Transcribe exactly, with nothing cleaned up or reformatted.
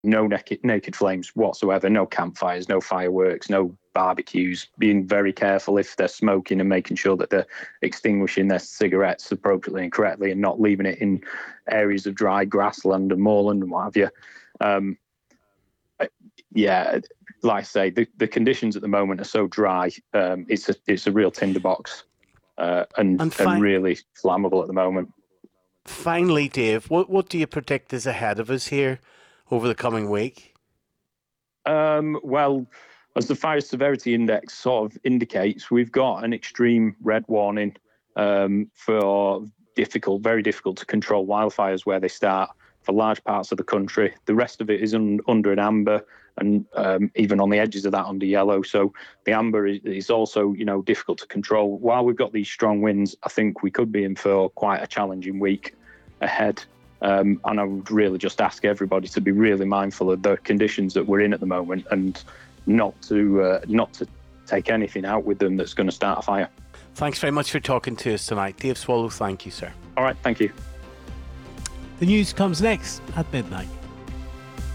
no naked, naked flames whatsoever, no campfires, no fireworks, no barbecues, being very careful if they're smoking and making sure that they're extinguishing their cigarettes appropriately and correctly and not leaving it in areas of dry grassland and moorland and what have you. Um, yeah, like I say, the, the conditions at the moment are so dry, um, it's, a, it's a real tinderbox uh, and, and, fi- and really flammable at the moment. Finally, Dave, what, what do you predict is ahead of us here over the coming week? Um, well, as the fire severity index sort of indicates, we've got an extreme red warning um, for difficult, very difficult to control wildfires where they start for large parts of the country. The rest of it is un- under an amber and um, even on the edges of that under yellow. So the amber is, is also, you know, difficult to control. While we've got these strong winds, I think we could be in for quite a challenging week ahead. Um, and I would really just ask everybody to be really mindful of the conditions that we're in at the moment and not to uh, not to take anything out with them that's going to start a fire. Thanks very much for talking to us tonight. Dave Swallow, thank you, sir. All right, thank you. The news comes next at midnight.